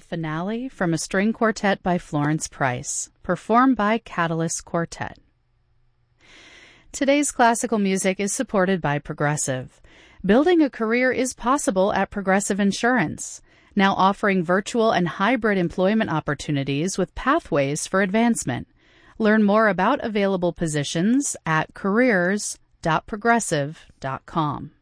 finale from a string quartet by Florence Price, performed by Catalyst Quartet. Today's classical music is supported by Progressive. Building a career is possible at Progressive Insurance, now offering virtual and hybrid employment opportunities with pathways for advancement. Learn more about available positions at careers.progressive.com.